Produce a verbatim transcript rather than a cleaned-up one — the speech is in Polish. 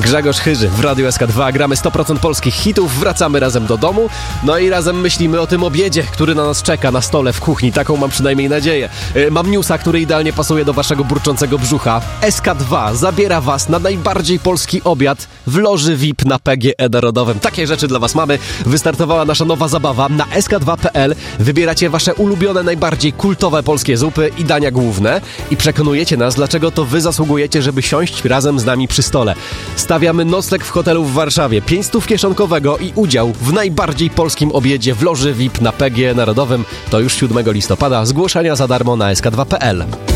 Grzegorz Chyży w Radiu S K dwa. Gramy sto procent polskich hitów, wracamy razem do domu, no i razem myślimy o tym obiedzie, który na nas czeka na stole w kuchni. Taką mam przynajmniej nadzieję. Mam newsa, który idealnie pasuje do waszego burczącego brzucha. S K dwa zabiera was na najbardziej polski obiad w loży V I P na P G E Narodowym. Takie rzeczy dla was mamy. Wystartowała nasza nowa zabawa. Na S K dwa kropka P L wybieracie wasze ulubione, najbardziej kultowe polskie zupy i dania główne i przekonujecie nas, dlaczego to wy zasługujecie, żeby siąść razem z nami przy stole. Stawiamy nocleg w hotelu w Warszawie, pięć stów kieszonkowego i udział w najbardziej polskim obiedzie w loży V I P na P G E Narodowym. To już siódmego listopada. Zgłoszenia za darmo na S K dwa kropka P L.